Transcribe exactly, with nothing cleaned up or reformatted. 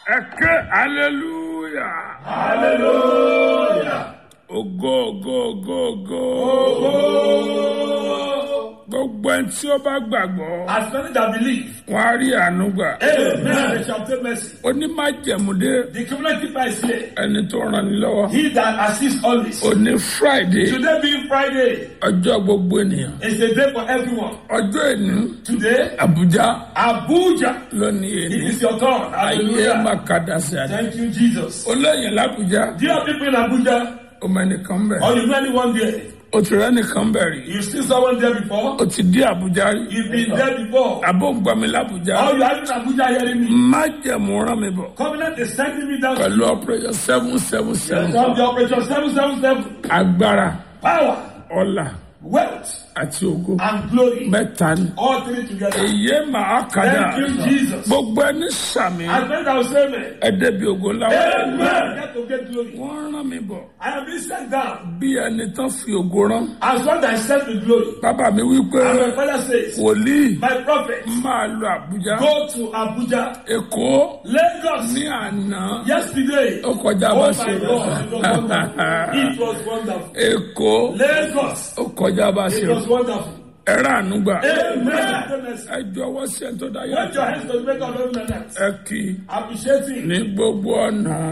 Eke hallelujah. Hallelujah. Ògo ògo ògo ògo. Gbogbo ẹni tí ó bá gbàgbọ́. As many that believe, Wọ́n á rí àánú gbà. amen, they shall obtain mercy. Onímájẹ̀múdé The covenant keeper is here. ẹni tó ràn ní lọ́wọ́. He that assists always. Òní Friday Today being Friday, ọjọ́ gbogbo ènìyàn. is a day for everyone. Ọjọ́ ìní Today, Àbújá Abuja, lónìí it èní. is your turn. Ayé Hallelujah. Màkàdá sí àdé. Thank you, Jesus. Olóyìn l'Àbújá. Do you have people in Abuja? Ọmọ ẹnìkan bẹ̀. Or you know anyone there? O ti rẹ́ nìkan bẹ̀ rí. You see someone there before? O ti dé Àbújá rí. You've been there before. Àbó ń gbọ́ mi l'Àbújá. Or you are in Abuja hearing me? Májẹ̀mú rán mi bọ̀. Covenant is sending me down. Pẹ̀lú operation seven seven seven. From the operation seven seven seven. Agbára, Power, ọlá wealth, àti ògo. and glory. Mẹ́ta ni. All three together. Èyí màá kàdá. Thank you, Jesus. Gbogbo ẹni sàmì. As many that will say amen. Ẹ̀dẹ́bi ògo ńlá. Amen. Get to get glory. Wọ́n rán mi bọ̀. I have been sent down. Bí ẹni tán fi ògo rán. As one that is sent with glory. Bàbá mi wí pé And my father says, wòlíì my prophet, máa lọ Àbújá. go to Abuja, Èkó Lagos. ní àná. Yesterday, Ó kọjá oh bá my ṣe God, rẹ̀. it was wonderful. It was wonderful. Èkó Lagos, ó kọjá bá ṣe it was rẹ̀. wonderful. Ẹ rà àánú gbà. Amen. Ẹ jọ̀wọ́ sí ẹni tó dá Let your yàtọ̀. hands to the maker of heaven and earth. Ẹ kì í Appreciating ní gbogbo ọ̀nà.